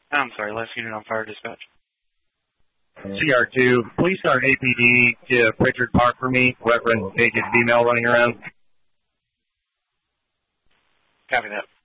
I'm sorry, last unit on fire dispatch. CR2, please start APD to Pritchard Park for me. Reverend naked female running around. Copy that.